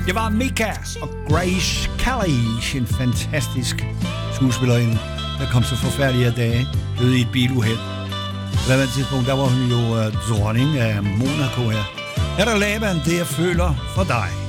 Det var Mika og Grace Kelly, en fantastisk skuespillerinde, der kom så forfærdelige dage, døde i et biluheld. På et tidspunkt, der var hun jo dronning af Monaco her. Her er der Laban, det jeg føler for dig.